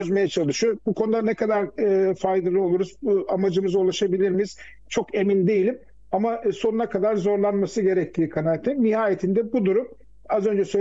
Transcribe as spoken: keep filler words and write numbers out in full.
çözmeye çalışıyor. Bu konuda ne kadar e, faydalı oluruz, bu amacımıza ulaşabilir miyiz? Çok emin değilim. Ama e, sonuna kadar zorlanması gerektiği kanaatindeyim. Nihayetinde bu durum az önce söylediğim